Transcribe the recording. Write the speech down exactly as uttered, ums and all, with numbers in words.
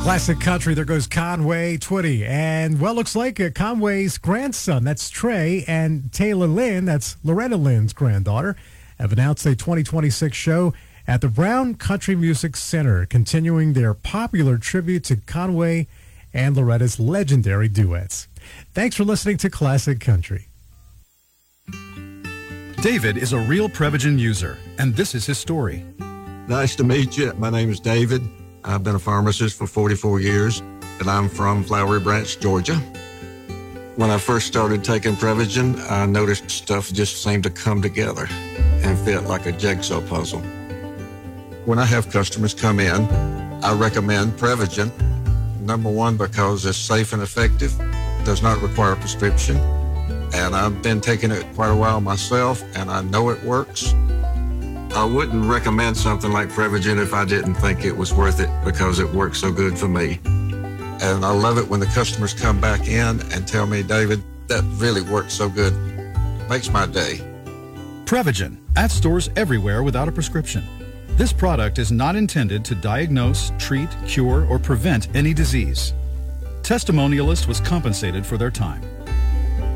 Classic country. There goes Conway Twitty. And, well, looks like uh, Conway's grandson, that's Trey, and Taylor Lynn, that's Loretta Lynn's granddaughter, have announced a twenty twenty-six show at the Brown Country Music Center, continuing their popular tribute to Conway and Loretta's legendary duets. Thanks for listening to Classic Country. David is a real Prevagen user, and this is his story. Nice to meet you. My name is David. I've been a pharmacist for forty-four years, and I'm from Flowery Branch, Georgia. When I first started taking Prevagen, I noticed stuff just seemed to come together and fit like a jigsaw puzzle. When I have customers come in, I recommend Prevagen. Number one, because it's safe and effective, does not require a prescription, and I've been taking it quite a while myself, and I know it works. I wouldn't recommend something like Prevagen if I didn't think it was worth it because it works so good for me. And I love it when the customers come back in and tell me, David, that really worked so good. It makes my day. Prevagen, at stores everywhere without a prescription. This product is not intended to diagnose, treat, cure, or prevent any disease. Testimonialist was compensated for their time.